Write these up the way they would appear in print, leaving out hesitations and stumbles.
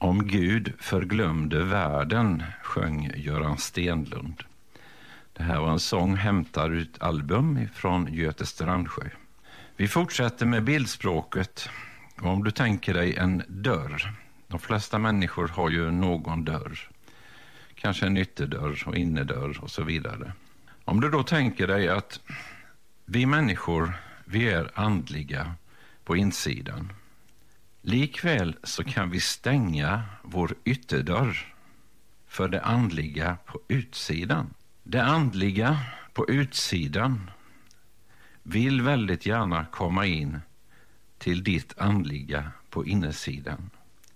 Om Gud förglömde världen, sjöng Göran Stenlund. Det här var en sång hämtad ur ett album från Göte Strandsjö. Vi fortsätter med bildspråket. Om du tänker dig en dörr. De flesta människor har ju någon dörr. Kanske en ytterdörr och innerdörr och så vidare. Om du då tänker dig att vi människor, vi är andliga på insidan. Likväl så kan vi stänga vår ytterdörr för det andliga på utsidan. Det andliga på utsidan vill väldigt gärna komma in till ditt andliga på insidan.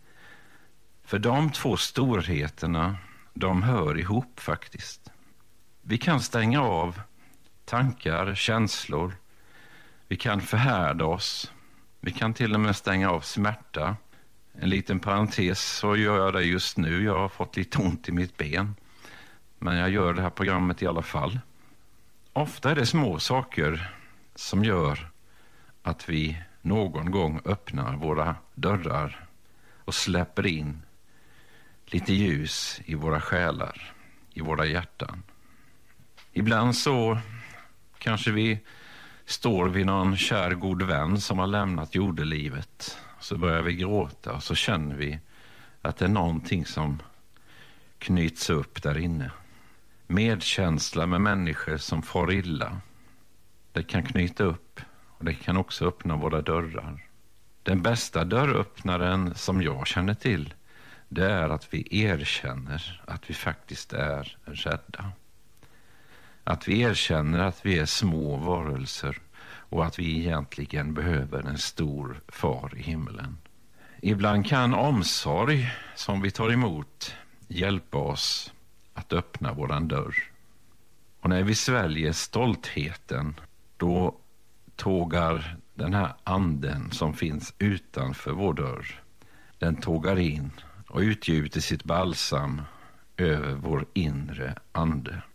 För de två storheterna, de hör ihop faktiskt. Vi kan stänga av tankar, känslor. Vi kan förhärda oss. Vi kan till och med stänga av smärta. En liten parentes, så gör jag det just nu. Jag har fått lite ont i mitt ben. Men jag gör det här programmet i alla fall. Ofta är det små saker som gör att vi någon gång öppnar våra dörrar och släpper in lite ljus i våra själar, i våra hjärtan. Ibland så kanske vi står vid någon kär god vän som har lämnat jordelivet. Så börjar vi gråta och så känner vi att det är någonting som knyts upp där inne. Medkänsla med människor som far illa. Det kan knyta upp och det kan också öppna våra dörrar. Den bästa dörröppnaren som jag känner till, det är att vi erkänner att vi faktiskt är rädda. Att vi erkänner att vi är små varelser och att vi egentligen behöver en stor far i himlen. Ibland kan omsorg som vi tar emot hjälpa oss att öppna våran dörr. Och när vi sväljer stoltheten, då tågar den här anden som finns utanför vår dörr, den tågar in och utgjuter sitt balsam över vår inre ande.